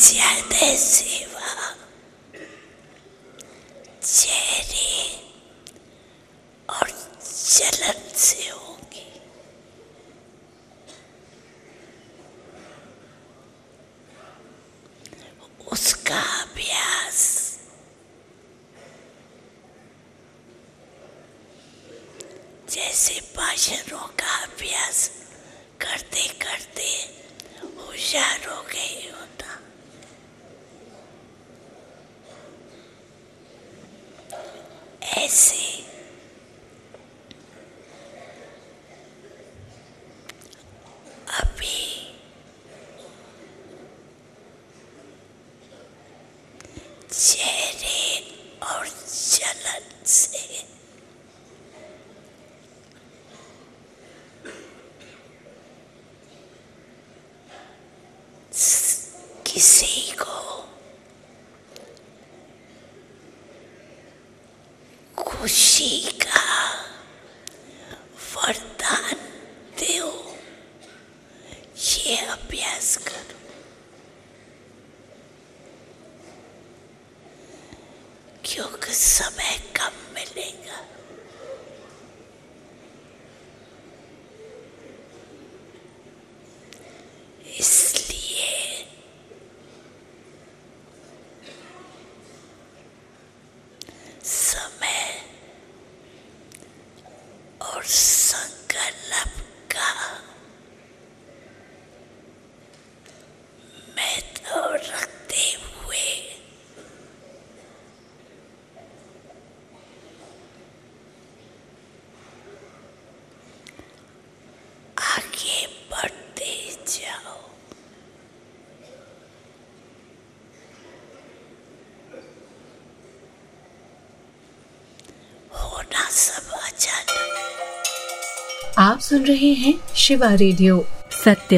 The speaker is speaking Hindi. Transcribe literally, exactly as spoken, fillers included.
ज्यादा सेवा चेहरे और जलन से होगी। उसका अभ्यास जैसे भाषणों का अभ्यास करते करते होशियार हो गई होता, ऐसे अभी चेहरे और जलन से किसी को खुशी का वरदान दो, ये अभ्यास करो। क्योंकि समय कम मिलेगा, इसलिए समय और संकल्प का महत्व रखते हुए आगे बढ़ते जाओ। होना सब अचानक। आप सुन रहे हैं शिवा रेडियो। सत्य